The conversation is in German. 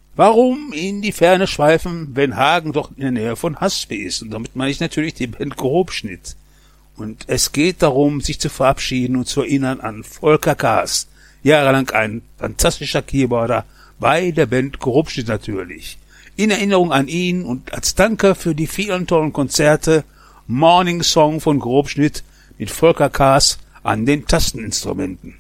Warum in die Ferne schweifen, wenn Hagen doch in der Nähe von Haspe ist? Und damit meine ich natürlich die Band Grobschnitt. Und es geht darum, sich zu verabschieden und zu erinnern an Volker Kaas. Jahrelang ein fantastischer Keyboarder bei der Band Grobschnitt natürlich. In Erinnerung an ihn und als Danke für die vielen tollen Konzerte, Morning Song von Grobschnitt mit Volker Kaas an den Tasteninstrumenten.